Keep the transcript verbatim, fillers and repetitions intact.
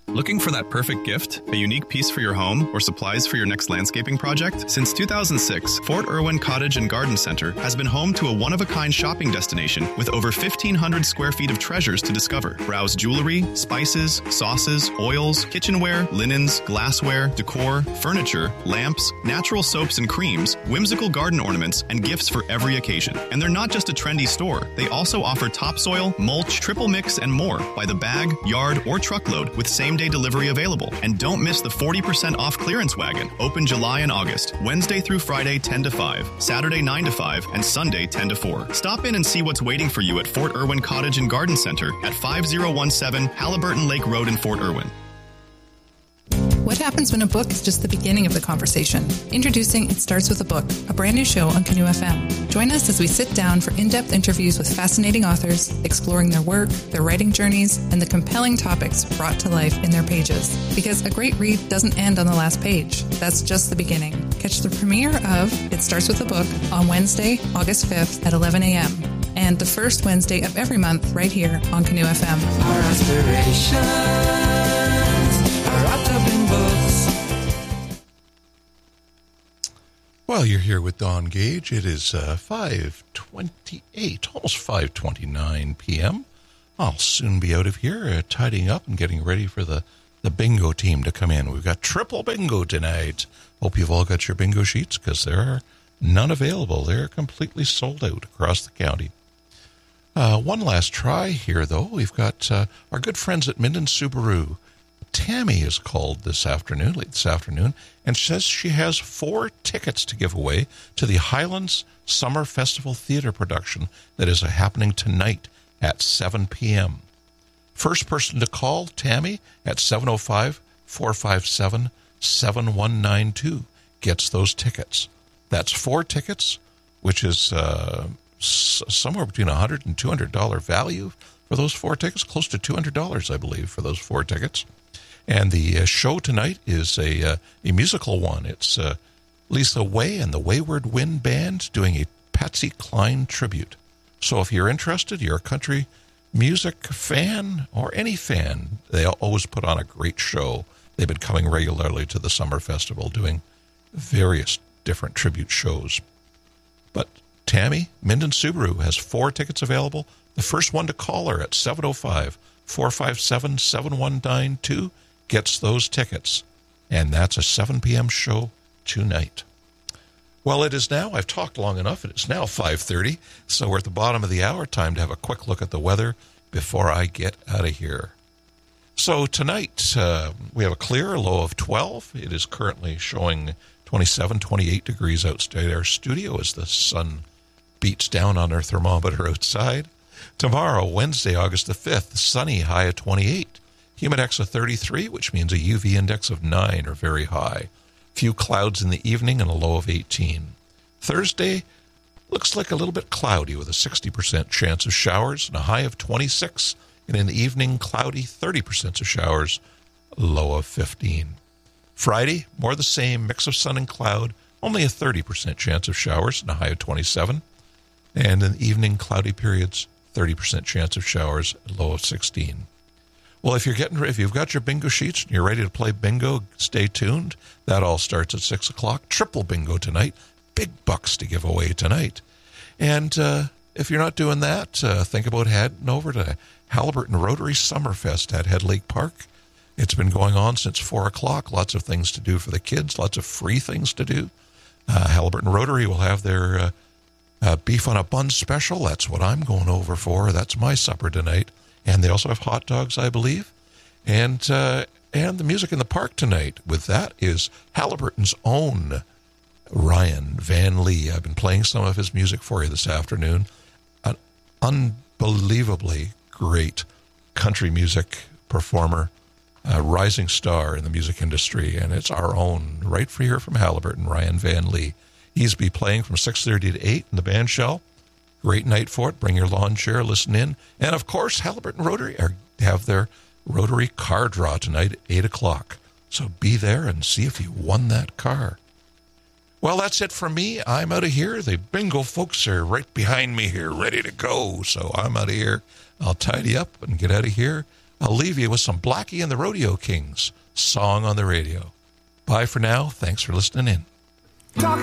Looking for that perfect gift, a unique piece for your home, or supplies for your next landscaping project? Since two thousand six, Fort Irwin Cottage and Garden Center has been home to a one-of-a-kind shopping destination with over fifteen hundred square feet of treasures to discover. Browse jewelry, spices, sauces, oils, kitchenware, linens, glassware, decor, furniture, lamps, natural soaps and creams, whimsical garden ornaments, and gifts for every occasion. And they're not just a trendy store. They also offer topsoil, mulch, triple mix, and more by the bag, yard, or truckload with same-day delivery available. And don't miss the forty percent off clearance wagon, open July and August, Wednesday through Friday ten to five, Saturday nine to five, and Sunday ten to four. Stop in and see what's waiting for you at Fort Irwin Cottage and Garden Center at five oh one seven Halliburton Lake Road in Fort Irwin. What happens when a book is just the beginning of the conversation? Introducing It Starts With a Book, a brand new show on Canoe F M. Join us as we sit down for in-depth interviews with fascinating authors, exploring their work, their writing journeys, and the compelling topics brought to life in their pages. Because a great read doesn't end on the last page. That's just the beginning. Catch the premiere of It Starts With a Book on Wednesday, August fifth at eleven a.m. and the first Wednesday of every month right here on Canoe F M. Our aspirations are wrapped up in books. Well, you're here with Don Gage. It is uh, five twenty-eight, almost five twenty-nine p.m. I'll soon be out of here, uh, tidying up and getting ready for the, the bingo team to come in. We've got triple bingo tonight. Hope you've all got your bingo sheets, because there are none available. They're completely sold out across the county. Uh, one last try here, though. We've got uh, our good friends at Minden Subaru. Tammy is called this afternoon, late this afternoon, and says she has four tickets to give away to the Highlands Summer Festival Theater production that is happening tonight at seven p.m. First person to call, Tammy, at seven oh five, four five seven, seven one nine two, gets those tickets. That's four tickets, which is uh, s- somewhere between one hundred dollars and two hundred dollars value for those four tickets, close to two hundred dollars, I believe, for those four tickets. And the uh, show tonight is a uh, a musical one. It's uh, Lisa Way and the Wayward Wind Band doing a Patsy Cline tribute. So if you're interested, you're a country music fan or any fan, they always put on a great show. They've been coming regularly to the Summer Festival doing various different tribute shows. But Tammy, Minden Subaru, has four tickets available. The first one to call her at seven oh five, four five seven, seven one nine two gets those tickets. And that's a seven p.m. show tonight. Well, it is now, I've talked long enough, it's now five thirty, so we're at the bottom of the hour. Time to have a quick look at the weather before I get out of here. So tonight, uh, we have a clear, a low of twelve. It is currently showing twenty-seven, twenty-eight degrees outside our studio as the sun beats down on our thermometer outside. Tomorrow, Wednesday, August the fifth, sunny, high of twenty-eight. Humidex of thirty-three, which means a U V index of nine or very high. Few clouds in the evening and a low of eighteen. Thursday looks like a little bit cloudy with a sixty percent chance of showers and a high of twenty-six. And in the evening, cloudy, thirty percent of showers, a low of fifteen. Friday, more the same, mix of sun and cloud, only a thirty percent chance of showers and a high of twenty-seven. And in the evening, cloudy periods, thirty percent chance of showers, a low of sixteen. Well, if you're getting, if you've got your bingo sheets and you're ready to play bingo, stay tuned. That all starts at six o'clock. Triple bingo tonight. Big bucks to give away tonight. And uh, if you're not doing that, uh, think about heading over to Halliburton Rotary Summerfest at Head Lake Park. It's been going on since four o'clock. Lots of things to do for the kids. Lots of free things to do. Uh, Halliburton Rotary will have their uh, uh, beef on a bun special. That's what I'm going over for. That's my supper tonight. And they also have hot dogs, I believe. And uh, and the music in the park tonight with that is Halliburton's own Ryan Van Lee. I've been playing some of his music for you this afternoon. An unbelievably great country music performer, a rising star in the music industry, and it's our own, right for here from Halliburton, Ryan Van Lee. He's be playing from six thirty to eight in the band shell. Great night for it. Bring your lawn chair, listen in. And, of course, Halliburton Rotary are, have their Rotary car draw tonight at eight o'clock. So be there and see if you won that car. Well, that's it for me. I'm out of here. The bingo folks are right behind me here, ready to go. So I'm out of here. I'll tidy up and get out of here. I'll leave you with some Blackie and the Rodeo Kings, Song on the Radio. Bye for now. Thanks for listening in.